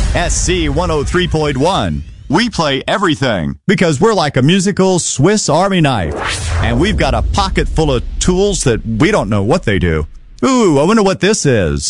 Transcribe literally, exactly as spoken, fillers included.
S C one oh three point one. We play everything because we're like a musical Swiss Army knife. And we've got a pocket full of tools that we don't know what they do. Ooh, I wonder what this is.